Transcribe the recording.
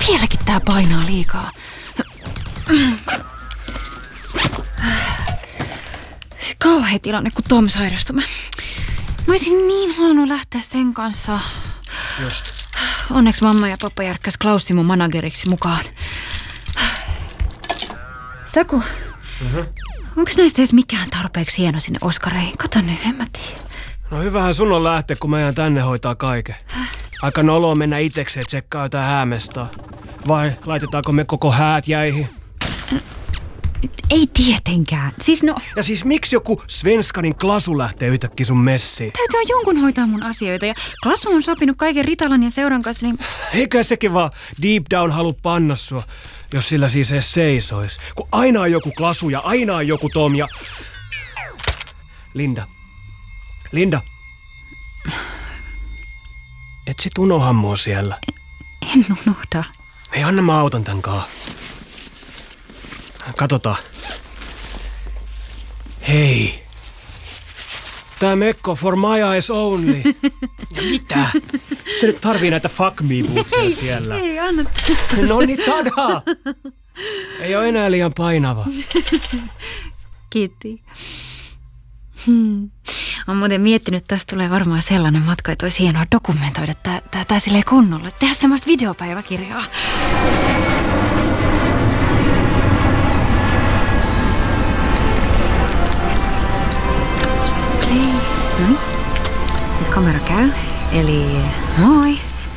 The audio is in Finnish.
Vieläkin tää painaa liikaa. Kauhea tilanne, kun Tom sairastui. Mä olisin niin halunnut lähteä sen kanssa. Just. Onneksi mamma ja pappa järkkäs Klaussi mun manageriksi mukaan. Saku, onks näistä edes mikään tarpeeksi hieno sinne Oskareihin? Kato nyt, en mä tiedä. No hyvähän sun on lähteä, kun meidän tänne hoitaa kaiken. Aika noloa mennä itekseen tsekkaa jotain häämestaa. Vai laitetaanko me koko häät jäihin? Ei tietenkään. Siis no... Ja siis miksi joku Svenskanin Klasu lähtee yhtäkkiä sun messiin? Täytyy jonkun hoitaa mun asioita ja Klasu on sopinut kaiken Ritalan ja seuran kanssa, niin... Eikä sekin vaan deep down halu panna sua, jos sillä siis edes seisois. Kun aina on joku Klasu ja aina on joku Tom ja... Linda. Et sit unoha mua siellä. En unohda. Hei, anna mä autan tän kaa. Katsotaan. Hei. Tää mekko for my eyes only. Ja mitä? Se nyt tarvii näitä fuck me bootsia siellä. Ei, anna. No niin, tada! Ei oo enää liian painava. Kiitti. Olen muuten miettinyt, että tästä tulee varmaan sellainen matka, että olisi hienoa dokumentoida tää silleen kunnolla. Tehdä semmoista videopäiväkirjaa. Nyt kamera käy. Eli moi.